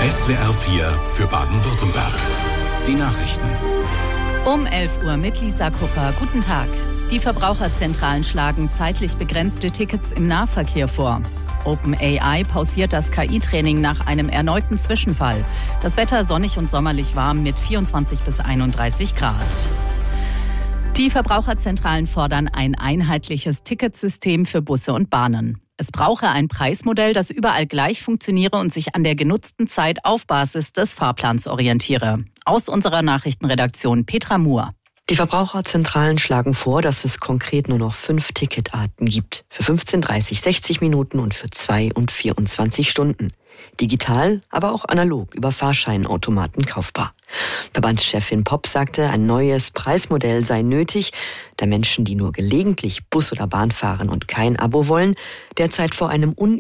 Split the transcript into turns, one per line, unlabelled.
SWR 4 für Baden-Württemberg. Die Nachrichten.
Um 11 Uhr mit Lisa Kupper. Guten Tag. Die Verbraucherzentralen schlagen zeitlich begrenzte Tickets im Nahverkehr vor. OpenAI pausiert das KI-Training nach einem erneuten Zwischenfall. Das Wetter sonnig und sommerlich warm mit 24 bis 31 Grad. Die Verbraucherzentralen fordern ein einheitliches Ticketsystem für Busse und Bahnen. Es brauche ein Preismodell, das überall gleich funktioniere und sich an der genutzten Zeit auf Basis des Fahrplans orientiere. Aus unserer Nachrichtenredaktion Petra Muhr.
Die Verbraucherzentralen schlagen vor, dass es konkret nur noch 5 Ticketarten gibt. Für 15, 30, 60 Minuten und für 2 und 24 Stunden. Digital, aber auch analog über Fahrscheinautomaten kaufbar. Verbandschefin Popp sagte, ein neues Preismodell sei nötig, da Menschen, die nur gelegentlich Bus oder Bahn fahren und kein Abo wollen, derzeit vor einem